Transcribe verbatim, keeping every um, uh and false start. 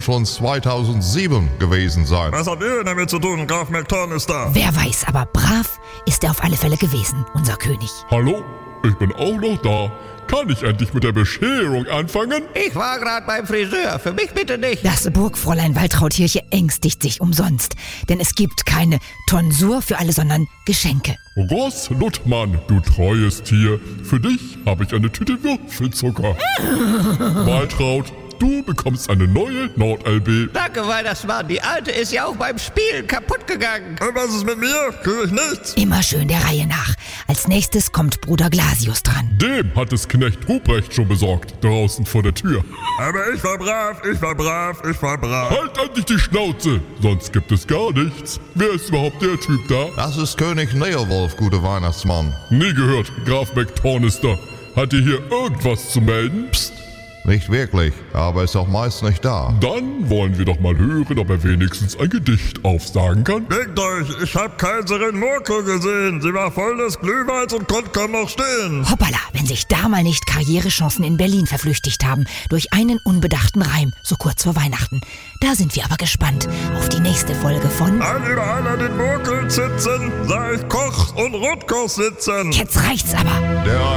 schon zweitausendsieben gewesen sein. Was habt ihr denn damit zu tun, Graf McTornister? Wer weiß, aber brav ist er auf alle Fälle gewesen, unser König. Hallo, ich bin auch noch da. Kann ich endlich mit der Bescherung anfangen? Ich war gerade beim Friseur. Für mich bitte nicht. Das Burgfräulein Waltrautkirche ängstigt sich umsonst. Denn es gibt keine Tonsur für alle, sondern Geschenke. Ross Luttmann, du treues Tier. Für dich habe ich eine Tüte Würfelzucker. Waltraud, du bekommst eine neue Nord-L B. Danke, Weihnachtsmann. Die alte ist ja auch beim Spielen kaputt gegangen. Und was ist mit mir? Kriege ich nichts? Immer schön der Reihe nach. Als nächstes kommt Bruder Glasius dran. Dem hat es Knecht Ruprecht schon besorgt, draußen vor der Tür. Aber ich war brav, ich war brav, ich war brav. Halt endlich die Schnauze, sonst gibt es gar nichts. Wer ist überhaupt der Typ da? Das ist König Neowolf, guter Weihnachtsmann. Nie gehört, Graf McTornister. Hat ihr hier irgendwas zu melden? Psst. Nicht wirklich, aber ist auch meist nicht da. Dann wollen wir doch mal hören, ob er wenigstens ein Gedicht aufsagen kann. Denkt euch, ich hab Kaiserin Murkel gesehen. Sie war voll des Glühweins und konnte kaum noch stehen. Hoppala, wenn sich da mal nicht Karrierechancen in Berlin verflüchtigt haben durch einen unbedachten Reim, so kurz vor Weihnachten. Da sind wir aber gespannt auf die nächste Folge von Ein überall an den Murkeln sitzen, sah ich Koch und Rotkoch sitzen. Jetzt reicht's aber. Der